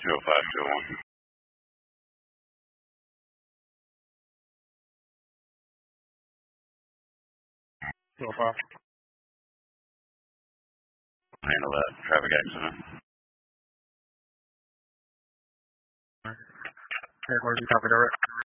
205, 201. 205. Handle that traffic accident. Headquarters, you copy direct.